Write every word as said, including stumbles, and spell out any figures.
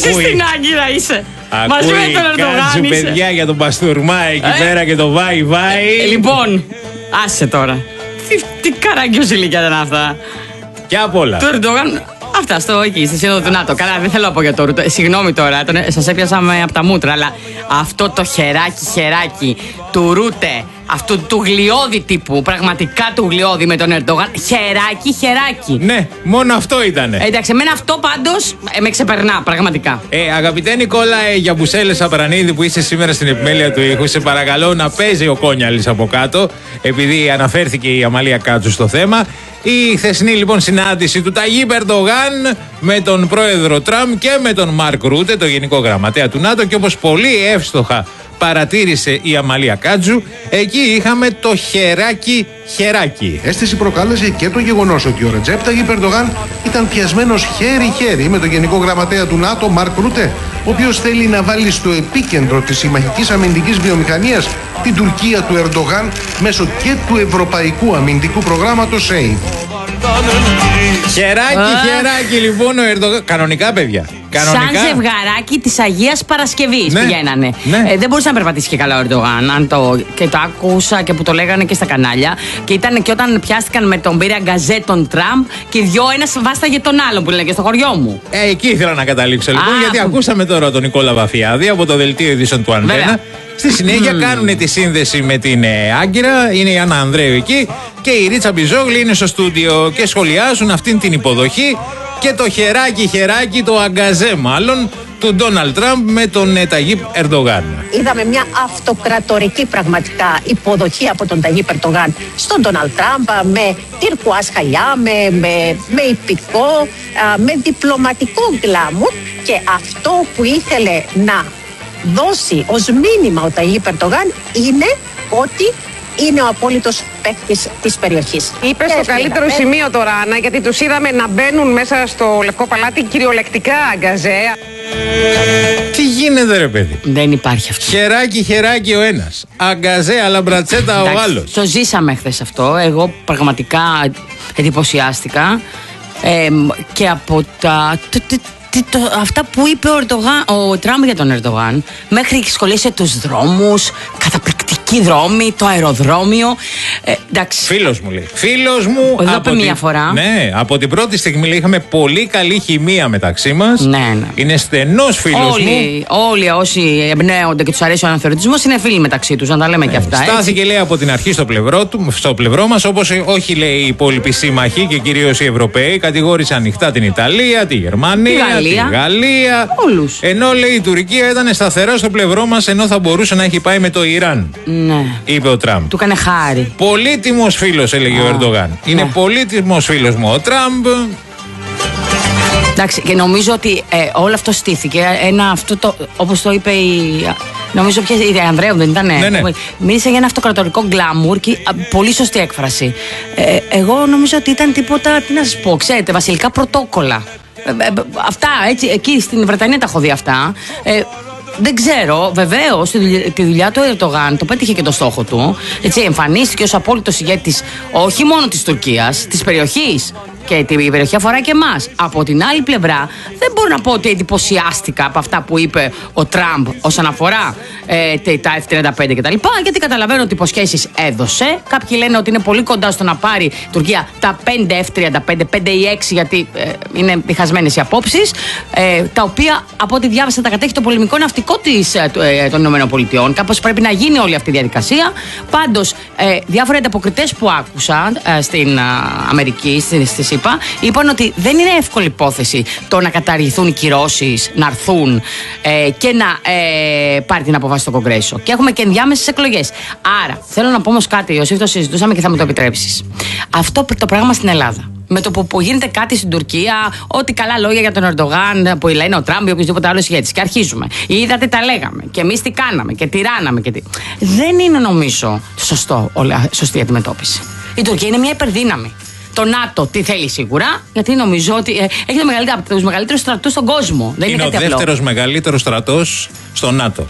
Εσύ στην Άγκυρα είσαι. Μαζί με τον Ερντογάν είσαι. Παιδιά για τον Παστούρμα εκεί ε? πέρα και το βάι βάι. Ε, λοιπόν, άσε τώρα. Τι, τι καραγκιόζηλικια ήταν αυτά. Και απ' όλα. Του Ερντογάν. Αυτά στο εκεί, στη σύνοδο του ΝΑΤΟ. Καλά, δεν θέλω να πω για το Ρούτε. Συγγνώμη τώρα, σας έπιασα από τα μούτρα, αλλά αυτό το χεράκι, χεράκι του Ρούτε, αυτού του γλιώδη τύπου, πραγματικά του γλιώδη με τον Ερντογάν, χεράκι, χεράκι. Ναι, μόνο αυτό ήτανε. Ε, εντάξει, εμένα αυτό πάντως ε, με ξεπερνά, πραγματικά. Ε, αγαπητέ Νικόλα ε, Γιαμπουσέλε Σαπρανίδη που είσαι σήμερα στην επιμέλεια του ήχου, σε παρακαλώ να παίζει ο Κόνιαλης από κάτω, επειδή αναφέρθηκε η Αμαλία Κάτσου στο θέμα. Η χθεσινή λοιπόν συνάντηση του Ταγίπ Ερντογάν με τον πρόεδρο Τραμπ και με τον Μάρκ Ρούτε, το γενικό γραμματέα του ΝΑΤΟ, και όπως πολύ εύστοχα παρατήρησε η Αμαλία Κάτζου, εκεί είχαμε το χεράκι χεράκι. Αίσθηση προκάλεσε και το γεγονός ότι ο Ρετζέπ Ταγίπ Ερντογάν ήταν πιασμένος χέρι-χέρι με τον γενικό γραμματέα του ΝΑΤΟ, Μάρκ Ρούτε, ο οποίος θέλει να βάλει στο επίκεντρο της συμμαχικής αμυντικής βιομηχανίας την Τουρκία του Ερντογάν μέσω και του ευρωπαϊκού αμυντικού προγράμματος ΣΕΙ. Χεράκι, χεράκι λοιπόν ο Ερντογάν. Κανονικά, παιδιά. Κανονικά. Σαν ζευγαράκι της Αγίας Παρασκευής, ναι, πηγαίνανε. Ναι. Ε, δεν μπορούσε να περπατήσει και καλά ο Ερντογάν. Αν το, και το άκουσα και που το λέγανε και στα κανάλια. Και ήταν και όταν πιάστηκαν με τον πήρε αγκαζέ τον Τραμπ και οι δυο ένας βάσταγε τον άλλον που λένε και στο χωριό μου. Ε, εκεί ήθελα να καταλήξω λοιπόν, Α, γιατί που... ακούσαμε τώρα τον Νικόλα Βαφιάδη από το δελτίο ειδήσεων του Αντένα. Στη συνέχεια mm. κάνουν τη σύνδεση με την ε, Άγκυρα, είναι η Άννα Ανδρέου εκεί και η Ρίτσα Μπιζόγλη είναι στο στούντιο και σχολιάζουν αυτήν την υποδοχή και το χεράκι χεράκι, το αγκαζέ μάλλον, του Ντόναλντ Τραμπ με τον ε, Ταγίπ Ερντογάν. Είδαμε μια αυτοκρατορική πραγματικά υποδοχή από τον Ταγίπ Ερντογάν στον Ντόναλντ Τραμπ, με τυρκουάζ χαλιά, με, με, με υπηκό, με διπλωματικό γκλάμουρ, και αυτό που ήθελε να δώσει ως μήνυμα ο Ταγίπ Ερντογάν είναι ότι είναι ο απόλυτος παίκτης της περιοχής. Είπε στο καλύτερο σημείο τώρα, Άννα, γιατί τους είδαμε να μπαίνουν μέσα στο Λευκό Παλάτι κυριολεκτικά αγκαζέ. Τι γίνεται ρε παιδί? Δεν υπάρχει αυτό. Χεράκι χεράκι ο ένας, αγκαζέ αλλά μπρατσέτα ο άλλος. Το ζήσαμε χθες αυτό. Εγώ πραγματικά εντυπωσιάστηκα ε, και από τα... Το, αυτά που είπε ο, Ερντογάν, ο Τραμπ για τον Ερντογάν, μέχρι σχολίασε τους δρόμους, καταπληκτικοί δρόμοι, το αεροδρόμιο. Ε, Φίλος μου λέει. Φίλος μου. Εδώ είπε μία φορά. Ναι, από την πρώτη στιγμή λέει, είχαμε πολύ καλή χημεία μεταξύ μας. Ναι, ναι. Είναι στενός φίλος όλοι, μου. Όλοι όσοι εμπνέονται και τους αρέσει ο αναθεωρητισμός είναι φίλοι μεταξύ τους, να τα λέμε ναι, και αυτά. Στάθηκε έτσι, λέει, από την αρχή στο πλευρό, του, στο πλευρό μας, όπως όχι λέει οι υπόλοιποι σύμμαχοι και κυρίως οι Ευρωπαίοι. Κατηγόρησε ανοιχτά την Ιταλία, τη Γερμανία. Τη Γαλλία. Τη Γαλλία. Όλους. Ενώ λέει η Τουρκία ήταν σταθερά στο πλευρό μας, ενώ θα μπορούσε να έχει πάει με το Ιράν. Ναι. Είπε ο Τραμπ. Του έκανε χάρη. Πολύτιμος φίλος, έλεγε Α, ο Ερντογάν. Ναι. Είναι πολύτιμος φίλος μου ο Τραμπ. Εντάξει, και νομίζω ότι ε, όλο αυτό στήθηκε. Ένα αυτό το, όπως το είπε η. Νομίζω πια η Ανδρέου δεν ήταν. Ναι, ναι. Μίλησε για ένα αυτοκρατορικό γκλάμουρ και α, πολύ σωστή έκφραση. Ε, εγώ νομίζω ότι ήταν τίποτα, τι να σας πω, ξέρετε, βασιλικά πρωτόκολλα. Ε, ε, αυτά, έτσι, εκεί στην Βρετανία τα έχω δει αυτά. Ε, δεν ξέρω, βεβαίως τη δουλειά του Ερντογάν το πέτυχε και το στόχο του. Έτσι, εμφανίστηκε ως απόλυτος ηγέτης όχι μόνο της Τουρκίας, της περιοχής. Και την περιοχή αφορά και εμάς. Από την άλλη πλευρά, δεν μπορώ να πω ότι εντυπωσιάστηκα από αυτά που είπε ο Τραμπ όσον αφορά ε, τα εφ τριάντα πέντε κτλ. Γιατί καταλαβαίνω ότι υποσχέσεις έδωσε. Κάποιοι λένε ότι είναι πολύ κοντά στο να πάρει η Τουρκία τα πέντε εφ τριάντα πέντε, πέντε ή έξι, γιατί ε, είναι διχασμένες οι απόψεις. Ε, τα οποία, από ό,τι διάβασα, τα κατέχει το πολεμικό ναυτικό της, ε, των ΗΠΑ. Κάπως πρέπει να γίνει όλη αυτή η διαδικασία. Πάντως, ε, διάφοροι ανταποκριτές που άκουσα ε, στην ε, Αμερική, στις Είπα, είπαν ότι δεν είναι εύκολη υπόθεση το να καταργηθούν οι κυρώσεις, να έρθουν ε, και να ε, πάρει την αποφάση στο Κογκρέσο. Και έχουμε και ενδιάμεσες εκλογές. Άρα, θέλω να πω όμως κάτι, Ιωσήφ, το συζητούσαμε και θα μου το επιτρέψεις. Αυτό το πράγμα στην Ελλάδα. Με το που, που γίνεται κάτι στην Τουρκία, ό,τι καλά λόγια για τον Ερντογάν που λένε ο Τραμπ ή οποιοδήποτε άλλο ηγέτης. Και αρχίζουμε. Είδατε, τα λέγαμε. Και εμείς τι κάναμε. Και τι ράναμε. Και τι... Δεν είναι, νομίζω, σωστό, όλα, σωστή αντιμετώπιση. Η Τουρκία είναι μια υπερδύναμη. Το ΝΑΤΟ τι θέλει σίγουρα, γιατί νομίζω ότι ε, έχει το μεγαλύτερο, από τους μεγαλύτερους στρατούς στον κόσμο. Δεν είναι, είναι ο δεύτερος μεγαλύτερος στρατός στο ΝΑΤΟ.